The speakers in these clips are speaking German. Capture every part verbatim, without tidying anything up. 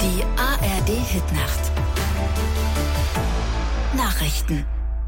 Die A R D-Hitnacht. Nachrichten.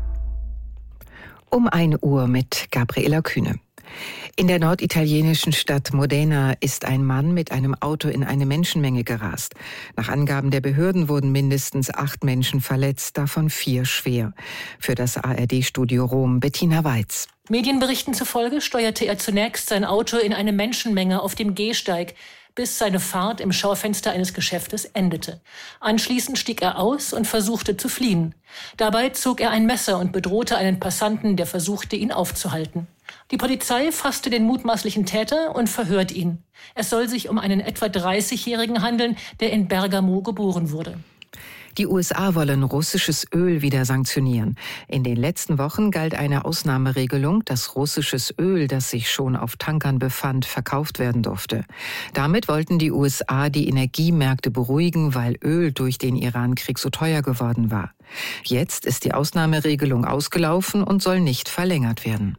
Um ein Uhr mit Gabriela Kühne. In der norditalienischen Stadt Modena ist ein Mann mit einem Auto in eine Menschenmenge gerast. Nach Angaben der Behörden wurden mindestens acht Menschen verletzt, davon vier schwer. Für das A R D-Studio Rom Bettina Weiz. Medienberichten zufolge steuerte er zunächst sein Auto in eine Menschenmenge auf dem Gehsteig, bis seine Fahrt im Schaufenster eines Geschäftes endete. Anschließend stieg er aus und versuchte zu fliehen. Dabei zog er ein Messer und bedrohte einen Passanten, der versuchte, ihn aufzuhalten. Die Polizei fasste den mutmaßlichen Täter und verhört ihn. Es soll sich um einen etwa dreißigjährigen handeln, der in Bergamo geboren wurde. Die U S A wollen russisches Öl wieder sanktionieren. In den letzten Wochen galt eine Ausnahmeregelung, dass russisches Öl, das sich schon auf Tankern befand, verkauft werden durfte. Damit wollten die U S A die Energiemärkte beruhigen, weil Öl durch den Iran-Krieg so teuer geworden war. Jetzt ist die Ausnahmeregelung ausgelaufen und soll nicht verlängert werden.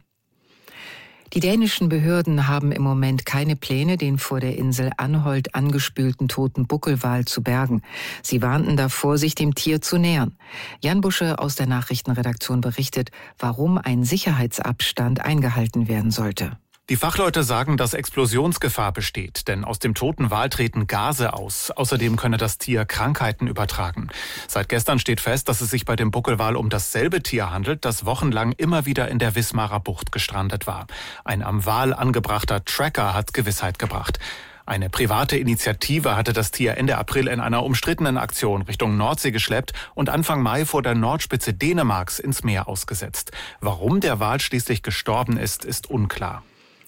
Die dänischen Behörden haben im Moment keine Pläne, den vor der Insel Anholt angespülten toten Buckelwal zu bergen. Sie warnten davor, sich dem Tier zu nähern. Jan Busche aus der Nachrichtenredaktion berichtet, warum ein Sicherheitsabstand eingehalten werden sollte. Die Fachleute sagen, dass Explosionsgefahr besteht, denn aus dem toten Wal treten Gase aus. Außerdem könne das Tier Krankheiten übertragen. Seit gestern steht fest, dass es sich bei dem Buckelwal um dasselbe Tier handelt, das wochenlang immer wieder in der Wismarer Bucht gestrandet war. Ein am Wal angebrachter Tracker hat Gewissheit gebracht. Eine private Initiative hatte das Tier Ende April in einer umstrittenen Aktion Richtung Nordsee geschleppt und Anfang Mai vor der Nordspitze Dänemarks ins Meer ausgesetzt. Warum der Wal schließlich gestorben ist, ist unklar.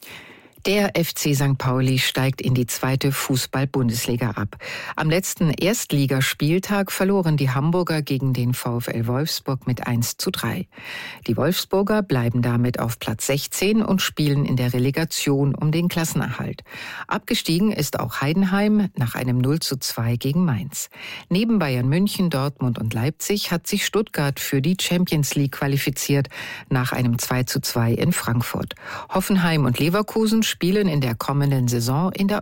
Der F C Sankt Pauli steigt in die zweite Fußball-Bundesliga ab. Am letzten Erstligaspieltag verloren die Hamburger gegen den VfL Wolfsburg mit eins zu drei. Die Wolfsburger bleiben damit auf Platz sechzehn und spielen in der Relegation um den Klassenerhalt. Abgestiegen ist auch Heidenheim nach einem null zu zwei gegen Mainz. Neben Bayern München, Dortmund und Leipzig hat sich Stuttgart für die Champions League qualifiziert nach einem zwei zu zwei in Frankfurt. Hoffenheim und Leverkusen spielen in der kommenden Saison in der